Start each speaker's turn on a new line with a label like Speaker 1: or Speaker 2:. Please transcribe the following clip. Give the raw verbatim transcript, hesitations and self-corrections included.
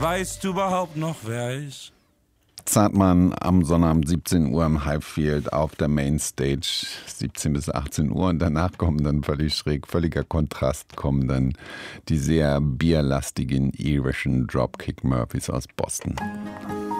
Speaker 1: Weißt du überhaupt noch, wer er ist?
Speaker 2: Zartmann am Sonnabend siebzehn Uhr im Highfield auf der Mainstage, siebzehn bis achtzehn Uhr, und danach kommen dann völlig schräg, völliger Kontrast, kommen dann die sehr bierlastigen irischen Dropkick Murphys aus Boston.